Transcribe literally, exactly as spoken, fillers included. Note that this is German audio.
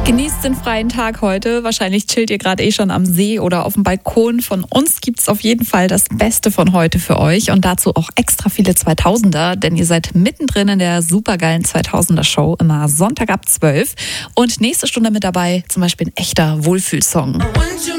Genießt den freien Tag heute. Wahrscheinlich chillt ihr gerade eh schon am See oder auf dem Balkon. Von uns gibt's auf jeden Fall das Beste von heute für euch und dazu auch extra viele zweitausender, denn ihr seid mittendrin in der supergeilen zweitausender-Show, immer Sonntag ab zwölf. Und nächste Stunde mit dabei zum Beispiel ein echter Wohlfühlsong.